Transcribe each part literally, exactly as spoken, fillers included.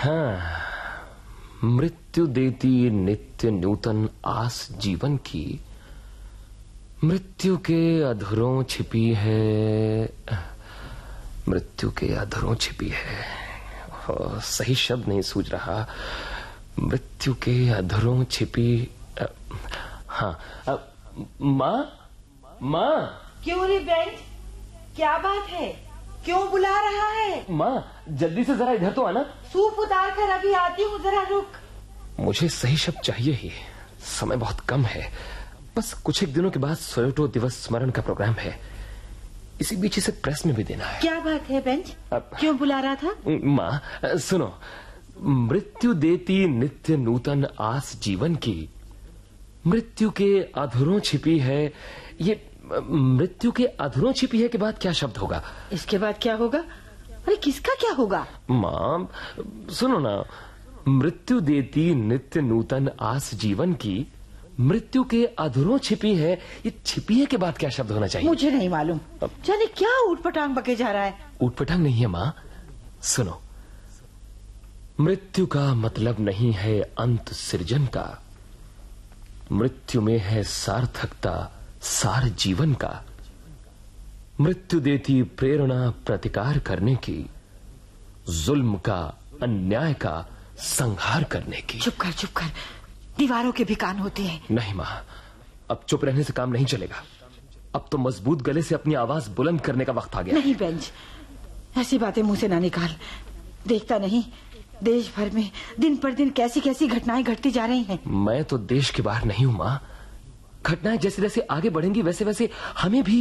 हाँ, मृत्यु देती नित्य नूतन आस जीवन की, मृत्यु के अधरों छिपी है, मृत्यु के अधरों छिपी है। ओ, सही शब्द नहीं सूझ रहा। मृत्यु के अधरों छिपी। आ, हाँ, माँ माँ। क्यों रे बेंच, क्या बात है? क्यों बुला रहा है? माँ, जल्दी से जरा इधर तो आना। सूप उतार कर अभी आती हूँ, जरा रुक। मुझे सही शब्द चाहिए ही, समय बहुत कम है। बस कुछ एक दिनों के बाद सोवेटो दिवस स्मरण का प्रोग्राम है, इसी बीच इसे प्रेस में भी देना है। क्या बात है बेंच, अब... क्यों बुला रहा था? माँ सुनो, मृत्यु देती नित्य नूतन आस जीवन की, मृत्यु के अधरों छिपी है। ये मृत्यु के अधरों छिपी है के बाद क्या शब्द होगा? इसके बाद क्या होगा? अरे किसका क्या होगा? माँ सुनो ना, मृत्यु देती नित्य नूतन आस जीवन की, मृत्यु के अधरों छिपी है। ये छिपी है के बाद क्या शब्द होना चाहिए? मुझे नहीं मालूम। जाने क्या ऊटपटांग बके जा रहा है। ऊटपटांग नहीं है माँ, सुनो। मृत्यु का मतलब नहीं है अंत सृजन का, मृत्यु में है सार्थकता सार जीवन का। मृत्यु देती प्रेरणा प्रतिकार करने की, जुल्म का अन्याय का संहार करने की। चुप कर चुप कर, दीवारों के भी कान होते हैं। नहीं माँ, अब चुप रहने से काम नहीं चलेगा। अब तो मजबूत गले से अपनी आवाज बुलंद करने का वक्त आ गया। नहीं बेंच, ऐसी बातें मुंह से ना निकाल। देखता नहीं, देश भर में दिन पर दिन कैसी कैसी घटनाएं घटती जा रही हैं। मैं तो देश के बाहर नहीं हूं माँ। घटनाएं जैसे जैसे आगे बढ़ेंगी वैसे वैसे हमें भी।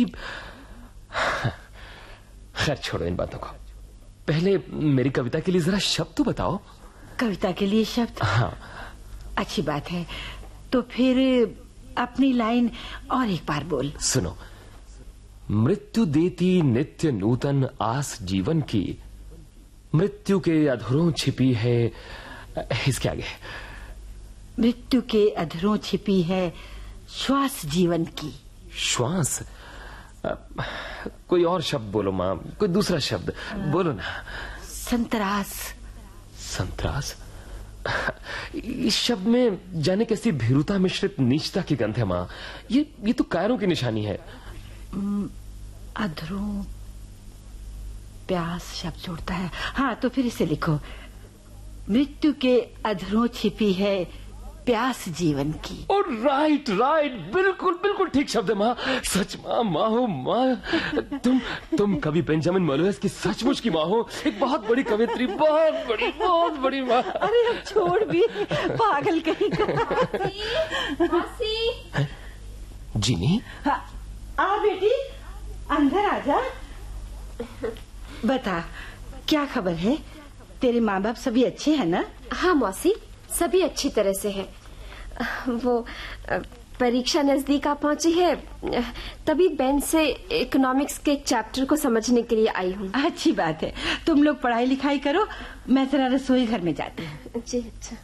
खैर छोड़ो इन बातों को, पहले मेरी कविता के लिए जरा शब्द तो बताओ। कविता के लिए शब्द? हाँ। अच्छी बात है, तो फिर अपनी लाइन और एक बार बोल। सुनो, मृत्यु देती नित्य नूतन आस जीवन की, मृत्यु के अधरों छिपी है। इसके आगे? मृत्यु के अधरों छिपी है श्वास जीवन की। श्वास? कोई और शब्द बोलो माँ, कोई दूसरा शब्द बोलो ना। संतरास। संतरास? इस शब्द में जाने कैसी भीरुता मिश्रित नीचता की गंध है माँ। ये ये तो कायरों की निशानी है। अधरों प्यास शब्द जोड़ता है। हाँ, तो फिर इसे लिखो, मृत्यु के अधरों छिपी है प्यास जीवन की। ओ राइट राइट, बिल्कुल बिल्कुल ठीक शब्द है माँ। सच माँ, माँ हो माँ। तुम तुम कवि बेंजामिन मोलोस की सचमुच की माँ हो, एक बहुत बड़ी कवित्री, बहुत बड़ी बहुत बड़ी माँ। अरे अब छोड़ भी, पागल कहीं का। जीनी? हाँ, आ बेटी, अंदर आजा। बता, क्या खबर है? तेरे माँ बाप सभी अच्छे हैं ना? हाँ मौसी, सभी अच्छी तरह से है। वो परीक्षा नजदीक आ पहुंची है, तभी बेंच से इकोनॉमिक्स के एक चैप्टर को समझने के लिए आई हूँ। अच्छी बात है, तुम लोग पढ़ाई लिखाई करो, मैं जरा रसोई घर में जाती हूँ। जी अच्छा।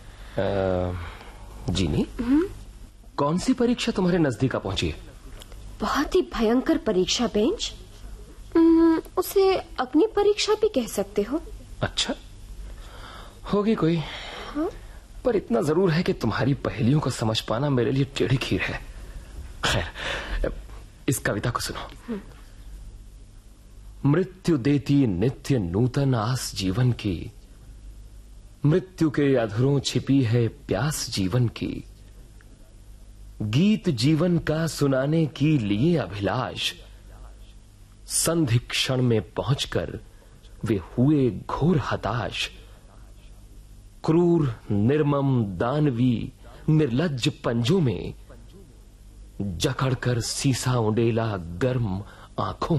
जीनी, कौन सी परीक्षा तुम्हारे नजदीक आ पहुंची है? बहुत ही भयंकर परीक्षा बेंच, उसे अग्नि परीक्षा भी कह सकते हो। अच्छा, होगी कोई। हाँ? पर इतना जरूर है कि तुम्हारी पहेलियों को समझ पाना मेरे लिए टेढ़ी खीर है। खैर, इस कविता को सुनो। मृत्यु देती नित्य नूतन आस जीवन की, मृत्यु के अधरों छिपी है प्यास जीवन की। गीत जीवन का सुनाने की लिए अभिलाष, संधि क्षण में पहुंचकर वे हुए घोर हताश। क्रूर निर्मम दानवी निर्लज्ज पंजों में जकड़कर सीसा उंडेला गर्म आंखों